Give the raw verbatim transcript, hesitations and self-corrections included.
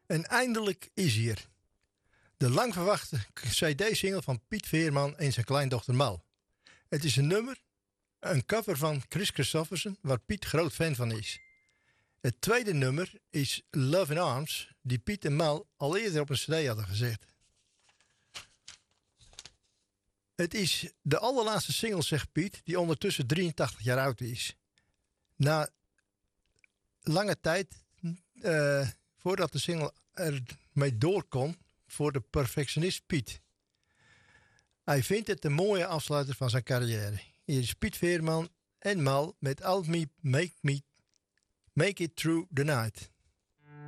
En eindelijk is hier de lang verwachte C D-single van Piet Veerman en zijn kleindochter Mal. Het is een nummer, een cover van Chris Christofferson, waar Piet groot fan van is. Het tweede nummer is Love in Arms, die Piet en Mal al eerder op een cd hadden gezegd. Het is de allerlaatste single, zegt Piet, die ondertussen drieëntachtig jaar oud is. Na lange tijd, uh, voordat de single ermee door kon, voor de perfectionist Piet. Hij vindt het een mooie afsluiter van zijn carrière. Hier is Piet Veerman en Mal met I'll Me Make Me Make It Through the Night.